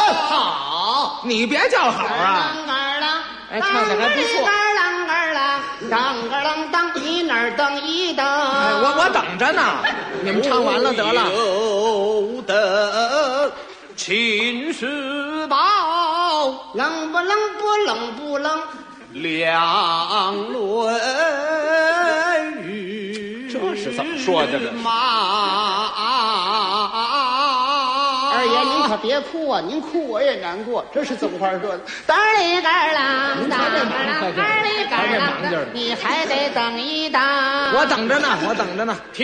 好，你别叫好啊！哎，唱的还不错。 当个啷当，你那儿等一等。 哎，我等着呢，你们唱完了得了。 有的秦时宝， 冷不冷不冷不冷， 两论语。 这是怎么说的？这二爷您可别哭啊，您哭我也难过，这是怎么回事？当里干啷当里干啷，当里干啷，你还得等一等。 我等着呢，我等着呢。